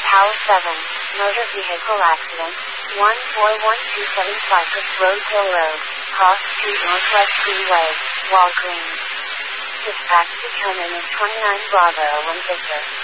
Tower 7, motor vehicle accident, 141275 Cypress Road Hill Road, Cross Street Northwest Freeway, Walgreens. Dispatch determined as 29 Bravo 1 Victor.